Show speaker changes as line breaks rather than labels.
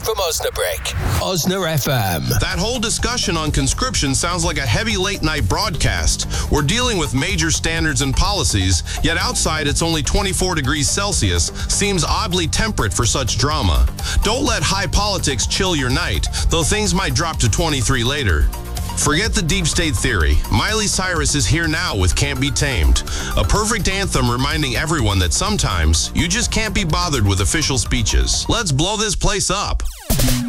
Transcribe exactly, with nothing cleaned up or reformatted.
from Osnabrück. Osna F M.
That whole discussion on conscription sounds like a heavy late-night broadcast. We're dealing with major standards and policies, yet outside it's only twenty-four degrees Celsius. Seems oddly temperate for such drama. Don't let high politics chill your night, though things might drop to twenty-three later. Forget the deep state theory. Miley Cyrus is here now with Can't Be Tamed, a perfect anthem reminding everyone that sometimes you just can't be bothered with official speeches. Let's blow this place up.